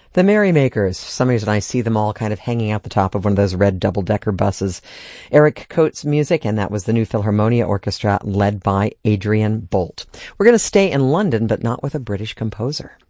The Merrymakers. For some reason I see them all kind of hanging out the top of one of those red double-decker buses. Eric Coates' music, and that was the New Philharmonia Orchestra led by Adrian Bolt. We're going to stay in London, but not with a British composer.